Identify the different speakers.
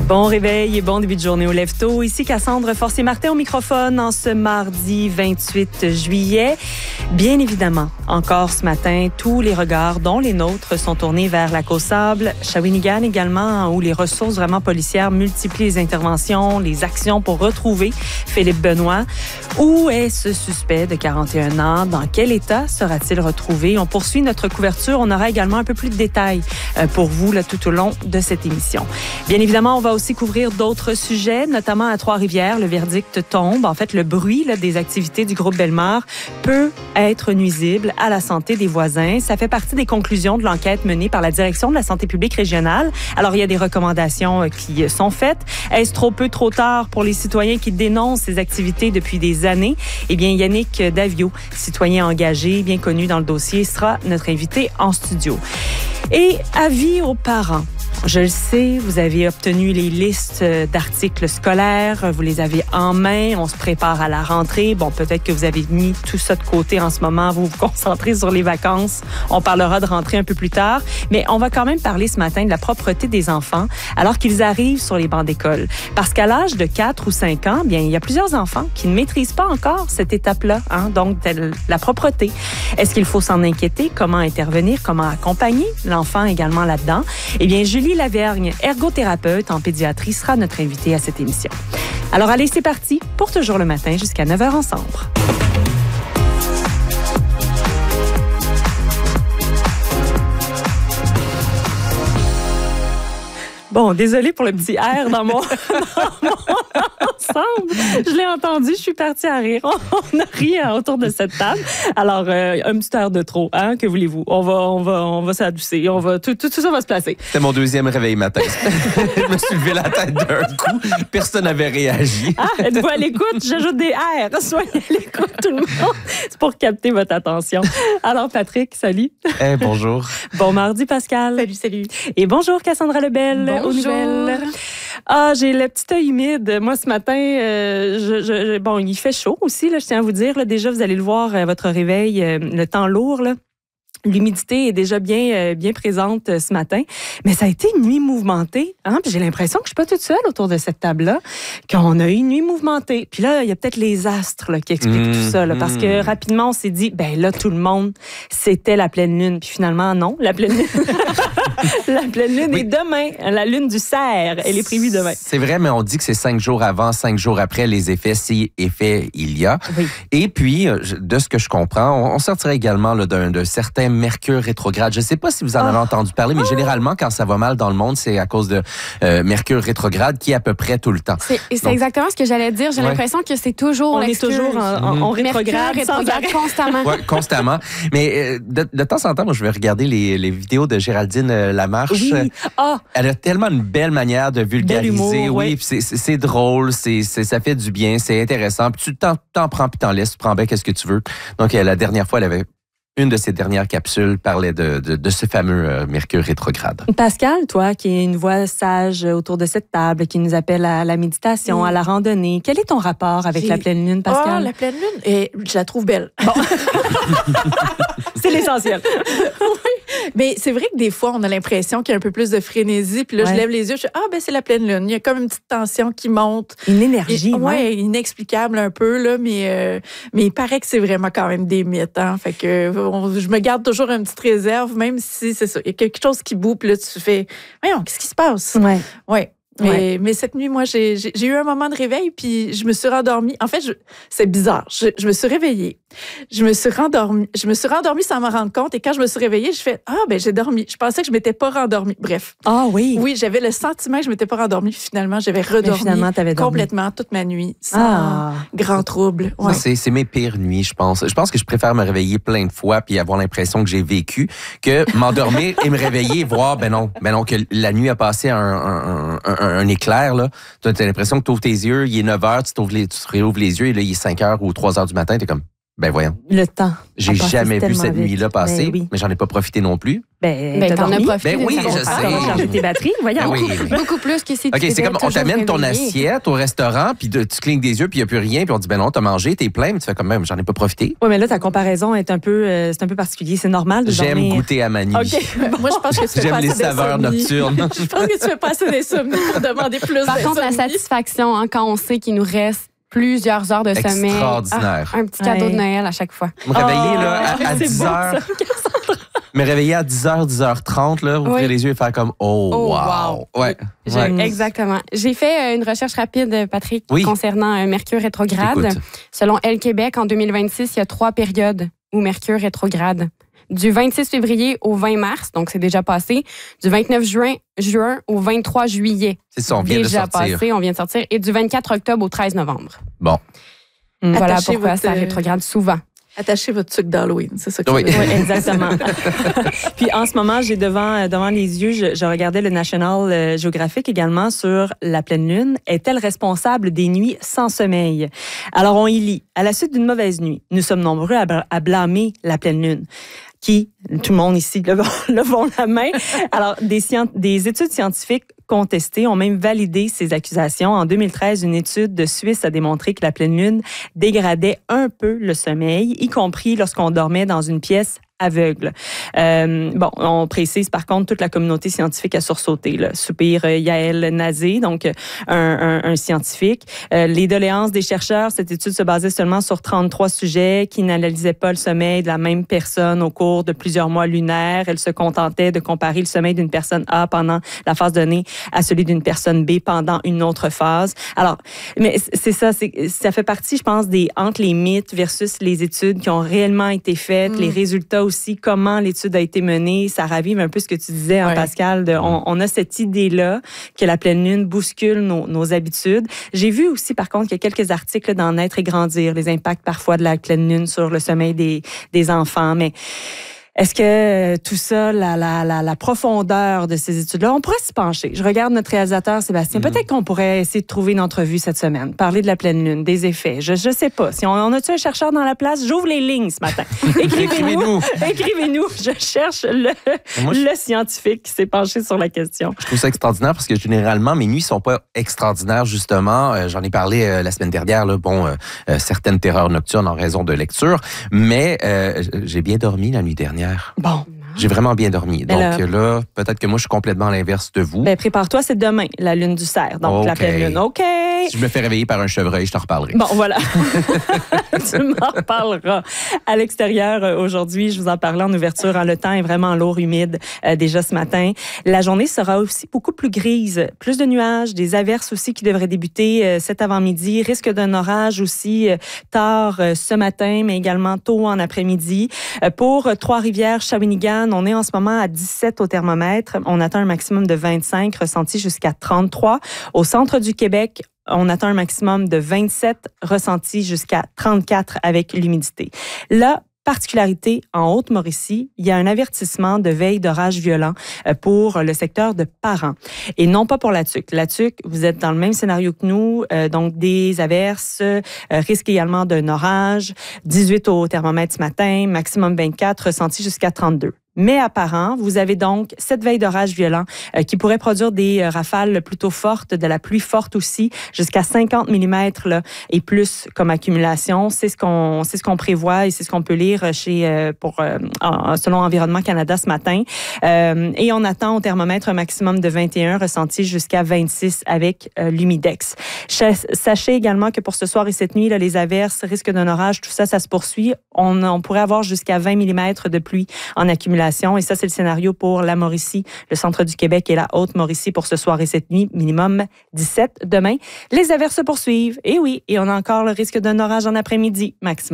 Speaker 1: Bon réveil et bon début de journée au Lève-Tôt. Ici Cassandre Forcier-Martin au microphone en ce mardi 28 juillet. Bien évidemment, encore ce matin, tous les regards, dont les nôtres, sont tournés vers la Côte-Sable, Shawinigan également, où les ressources vraiment policières multiplient les interventions, les actions pour retrouver Philippe Benoît. Où est ce suspect de 41 ans? Dans quel état sera-t-il retrouvé? On poursuit notre couverture. On aura également un peu plus de détails pour vous là, tout au long de cette émission. Bien évidemment, on va aussi couvrir d'autres sujets, notamment à Trois-Rivières. Le verdict tombe. En fait, le bruit là, des activités du groupe Bellemare peut être nuisible à la santé des voisins. Ça fait partie des conclusions de l'enquête menée par la Direction de la santé publique régionale. Alors, il y a des recommandations qui sont faites. Est-ce trop peu, trop tard pour les citoyens qui dénoncent ces activités depuis des années? Eh bien, Yannick Davio, citoyen engagé, bien connu dans le dossier, sera notre invité en studio. Et avis aux parents. Je le sais, vous avez obtenu les listes d'articles scolaires, vous les avez en main, on se prépare à la rentrée. Bon, peut-être que vous avez mis tout ça de côté en ce moment, vous vous concentrez sur les vacances. On parlera de rentrée un peu plus tard, mais on va quand même parler ce matin de la propreté des enfants alors qu'ils arrivent sur les bancs d'école. Parce qu'à l'âge de 4 ou 5 ans, bien, il y a plusieurs enfants qui ne maîtrisent pas encore cette étape-là, donc la propreté. Est-ce qu'il faut s'en inquiéter? Comment intervenir? Comment accompagner l'enfant également là-dedans? Eh bien, Julie Lavergne, ergothérapeute en pédiatrie, sera notre invitée à cette émission. Alors allez, c'est parti pour Toujours le matin jusqu'à 9h ensemble. Bon, désolée pour le petit air dans mon ensemble. Je l'ai entendu, je suis partie à rire. On a ri autour de cette table. Alors, un petit air de trop, hein, que voulez-vous? On va s'adoucir, tout ça va se placer.
Speaker 2: C'était mon deuxième réveil matin. Je me suis levé la tête d'un coup. Personne n'avait réagi.
Speaker 1: Ah, êtes-vous à l'écoute? J'ajoute des airs. Soyez à l'écoute, tout le monde. C'est pour capter votre attention. Alors, Patrick, salut.
Speaker 2: Hey, bonjour.
Speaker 1: Bon mardi, Pascal.
Speaker 3: Salut.
Speaker 1: Et bonjour, Cassandra Lebel.
Speaker 3: Bonjour.
Speaker 1: Aux nouvelles. Ah, j'ai le petit œil humide. Moi, ce matin, bon, il fait chaud aussi, là, je tiens à vous dire. Là, déjà, vous allez le voir, votre réveil, le temps lourd, là. L'humidité est déjà bien présente ce matin, mais ça a été une nuit mouvementée. Hein? Puis j'ai l'impression que je suis pas toute seule autour de cette table-là, qu'on a eu une nuit mouvementée. Puis là, il y a peut-être les astres là, qui expliquent tout ça, là, parce que rapidement, on s'est dit, ben là, tout le monde, c'était la pleine lune. Puis finalement, non, la pleine lune, la pleine lune est demain. La lune du cerf, elle est prévue demain.
Speaker 2: C'est vrai, mais on dit que c'est 5 jours avant, 5 jours après les effets, si effet il y a.
Speaker 1: Oui.
Speaker 2: Et puis, de ce que je comprends, on sortirait également là, d'un certain Mercure rétrograde. Je ne sais pas si vous en avez entendu parler, mais généralement, quand ça va mal dans le monde, c'est à cause de Mercure rétrograde qui est à peu près tout le temps.
Speaker 3: C'est exactement ce que j'allais dire. J'ai l'impression que c'est toujours
Speaker 1: on est toujours en rétrograde,
Speaker 3: constamment.
Speaker 2: Oui, constamment. Mais de temps en temps, moi, je vais regarder les vidéos de Géraldine Lamarche.
Speaker 1: Oui.
Speaker 2: Elle a tellement une belle manière de vulgariser.
Speaker 1: Humour,
Speaker 2: oui, puis c'est drôle, ça fait du bien, c'est intéressant. Puis tu t'en prends puis t'en laisses, tu prends bien qu'est-ce que tu veux. Donc, la dernière fois, elle avait une de ses dernières capsules parlait de ce fameux Mercure rétrograde.
Speaker 1: Pascal, toi, qui es une voix sage autour de cette table, qui nous appelle à la méditation, à la randonnée, quel est ton rapport avec la pleine lune, Pascal?
Speaker 3: La pleine lune, et je la trouve belle. Bon.
Speaker 1: C'est l'essentiel.
Speaker 3: Oui, mais c'est vrai que des fois, on a l'impression qu'il y a un peu plus de frénésie. Puis là, je lève les yeux, je dis, ben c'est la pleine lune. Il y a comme une petite tension qui monte.
Speaker 1: Une énergie.
Speaker 3: Oui, inexplicable un peu, là, mais il paraît que c'est vraiment quand même des mythes. Hein? Fait que je me garde toujours une petite réserve, même si c'est ça. Il y a quelque chose qui boue, puis là, tu fais, voyons, qu'est-ce qui se passe? Oui. Mais cette nuit, moi, j'ai eu un moment de réveil, puis je me suis rendormie. En fait, c'est bizarre. Je me suis réveillée. Je me suis rendormie sans m'en rendre compte. Et quand je me suis réveillée, je fais j'ai dormi. Je pensais que je m'étais pas rendormie. Bref.
Speaker 1: Ah oui.
Speaker 3: Oui, j'avais le sentiment que je m'étais pas rendormie. Puis finalement, j'avais redormi complètement toute ma nuit sans grand trouble. Ouais.
Speaker 2: Ça, c'est mes pires nuits, je pense. Je pense que je préfère me réveiller plein de fois puis avoir l'impression que j'ai vécu que m'endormir et me réveiller et voir que la nuit a passé un éclair, là. Tu as l'impression que tu ouvres tes yeux, il est 9h, tu réouvres les yeux et là, il est 5h ou 3h du matin, tu es comme, Ben voyons.
Speaker 1: Le temps.
Speaker 2: J'ai jamais vu cette nuit-là passer,
Speaker 1: oui.
Speaker 2: mais j'en ai pas profité non plus.
Speaker 1: T'as
Speaker 4: t'en as
Speaker 1: dormi?
Speaker 4: profité.
Speaker 2: Ben oui,
Speaker 4: d'une
Speaker 2: je
Speaker 4: certaine
Speaker 2: sais.
Speaker 4: façon.
Speaker 1: T'as rechargé tes batteries, voyons.
Speaker 2: Ben oui, mais-
Speaker 4: Beaucoup plus que si tu
Speaker 2: OK, c'est
Speaker 4: étais
Speaker 2: comme on
Speaker 4: toujours
Speaker 2: t'amène ton
Speaker 4: réveillé.
Speaker 2: assiette au restaurant, puis tu clignes des yeux, puis il n'y a plus rien, puis on dit, ben non, t'as mangé, t'es plein, mais tu fais comme même, j'en ai pas profité.
Speaker 1: Oui, mais là, ta comparaison est un peu, c'est un peu particulier. C'est normal de
Speaker 2: J'aime
Speaker 1: dormir.
Speaker 2: goûter à ma nuit.
Speaker 3: OK. Moi, je pense que tu fais
Speaker 2: J'aime
Speaker 3: pas
Speaker 2: les
Speaker 3: assez
Speaker 2: saveurs
Speaker 3: d'insomnie.
Speaker 2: nocturnes.
Speaker 3: Je pense que tu fais pas assez d'insomnie pour demander plus
Speaker 4: Par contre, la
Speaker 3: d'insomnie.
Speaker 4: satisfaction, hein, quand on sait qu'il nous reste plusieurs heures de sommeil.
Speaker 2: Extraordinaire.
Speaker 4: Un petit cadeau
Speaker 1: Ouais.
Speaker 4: de Noël à chaque fois.
Speaker 2: Me réveiller là, à
Speaker 1: c'est
Speaker 2: 10
Speaker 1: beau,
Speaker 2: heures. Me réveiller à 10h, 10h30, là, ouvrir
Speaker 4: Oui.
Speaker 2: les yeux et faire comme oh,
Speaker 4: Oh,
Speaker 2: wow. Ouais.
Speaker 4: J'aime.
Speaker 2: Ouais.
Speaker 4: Exactement. J'ai fait une recherche rapide, Patrick,
Speaker 2: Oui.
Speaker 4: concernant Mercure rétrograde.
Speaker 2: Écoute.
Speaker 4: Selon Elle Québec, en 2026, il y a 3 périodes où Mercure rétrograde. Du 26 février au 20 mars, donc c'est déjà passé. Du 29 juin au 23 juillet.
Speaker 2: C'est ça, on vient
Speaker 4: déjà
Speaker 2: de sortir.
Speaker 4: passé, on vient de sortir. Et du 24 octobre au 13 novembre.
Speaker 2: Bon.
Speaker 4: Voilà
Speaker 3: Attachez
Speaker 4: pourquoi
Speaker 3: votre,
Speaker 4: ça rétrograde souvent.
Speaker 3: Attachez votre sucre d'Halloween, c'est ça que
Speaker 2: Oui.
Speaker 3: tu veux
Speaker 1: Oui,
Speaker 3: dire.
Speaker 1: exactement. Puis en ce moment, j'ai devant les yeux, je regardais le National Geographic également sur la pleine lune. Est-elle responsable des nuits sans sommeil? Alors on y lit. À la suite d'une mauvaise nuit, nous sommes nombreux à blâmer la pleine lune. Qui, tout le monde ici, levons la main. Alors, des études scientifiques contestées ont même validé ces accusations. En 2013, une étude de Suisse a démontré que la pleine lune dégradait un peu le sommeil, y compris lorsqu'on dormait dans une pièce aveugle. Bon, on précise par contre, toute la communauté scientifique a sursauté. Là. Soupir Yael Nazé, donc un scientifique. Les doléances des chercheurs, cette étude se basait seulement sur 33 sujets qui n'analysaient pas le sommeil de la même personne au cours de plusieurs mois lunaires. Elle se contentait de comparer le sommeil d'une personne A pendant la phase donnée à celui d'une personne B pendant une autre phase. Alors, mais c'est ça, ça fait partie, je pense, entre les mythes versus les études qui ont réellement été faites, les résultats aussi, comment l'étude a été menée. Ça ravive un peu ce que tu disais, hein,
Speaker 3: Ouais.
Speaker 1: Pascal. On a cette idée-là que la pleine lune bouscule nos habitudes. J'ai vu aussi, par contre, qu'il y a quelques articles dans Naître et grandir, les impacts parfois de la pleine lune sur le sommeil des enfants. Mais est-ce que tout ça, la profondeur de ces études-là, on pourrait s'y pencher? Je regarde notre réalisateur Sébastien. Peut-être qu'on pourrait essayer de trouver une entrevue cette semaine, parler de la pleine lune, des effets. Je sais pas. Si on a-tu un chercheur dans la place? J'ouvre les lignes ce matin.
Speaker 2: Écrivez-nous.
Speaker 1: Écrivez-nous. Je cherche
Speaker 2: Moi,
Speaker 1: le scientifique qui s'est penché sur la question.
Speaker 2: Je trouve ça extraordinaire parce que généralement, mes nuits sont pas extraordinaires, justement. J'en ai parlé la semaine dernière, là, certaines terreurs nocturnes en raison de lecture, mais j'ai bien dormi la nuit dernière.
Speaker 1: Bon.
Speaker 2: J'ai vraiment bien dormi.
Speaker 1: Ben
Speaker 2: Donc là, peut-être que moi, je suis complètement à l'inverse de vous.
Speaker 1: Ben, prépare-toi, c'est demain, la lune du cerf. Donc, la
Speaker 2: OK.
Speaker 1: pleine lune. OK.
Speaker 2: Si je me fais réveiller par un chevreuil, je t'en reparlerai.
Speaker 1: Bon, voilà. Tu m'en reparleras. À l'extérieur, aujourd'hui, je vous en parlais en ouverture, hein, le temps est vraiment lourd, humide déjà ce matin. La journée sera aussi beaucoup plus grise. Plus de nuages, des averses aussi qui devraient débuter cet avant-midi. Risque d'un orage aussi tard ce matin, mais également tôt en après-midi. Pour Trois-Rivières, Shawinigan, on est en ce moment à 17 au thermomètre. On atteint un maximum de 25, ressenti jusqu'à 33. Au centre du Québec, on atteint un maximum de 27, ressenti jusqu'à 34 avec l'humidité. Là, particularité en Haute-Mauricie, il y a un avertissement de veille d'orage violent pour le secteur de Parent et non pas pour la Tuque. La Tuque, vous êtes dans le même scénario que nous, donc des averses, risque également d'un orage, 18 au thermomètre ce matin, maximum 24, ressenti jusqu'à 32. Mais à Parent, vous avez donc cette veille d'orage violent qui pourrait produire des rafales plutôt fortes, de la pluie forte aussi, jusqu'à 50 mm là, et plus comme accumulation. C'est ce qu'on prévoit et c'est ce qu'on peut lire selon Environnement Canada ce matin. Et on attend au thermomètre un maximum de 21, ressenti jusqu'à 26 avec l'humidex. Sachez également que pour ce soir et cette nuit, là, les averses, risque d'un orage, tout ça, ça se poursuit. On pourrait avoir jusqu'à 20 mm de pluie en accumulation. Et ça, c'est le scénario pour la Mauricie, le centre du Québec et la Haute-Mauricie pour ce soir et cette nuit. Minimum 17 demain. Les averses se poursuivent. Et oui, et on a encore le risque d'un orage en après-midi. Maximum